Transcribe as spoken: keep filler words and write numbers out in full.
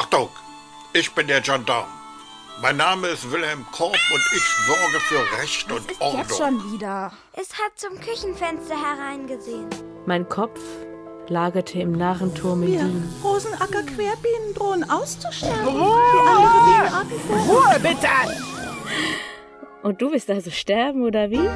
Achtung, ich bin der Gendarm. Mein Name ist Wilhelm Korb und ich sorge für Recht und ist Ordnung. Jetzt schon wieder. Es hat zum Küchenfenster hereingesehen. Mein Kopf lagerte im Narrenturm in Wir Wien. Rosenacker Querbienen drohen auszusterben. Ruhe! Wie andere Bienenarten vor. Ruhe, bitte! Und du willst also sterben, oder wie?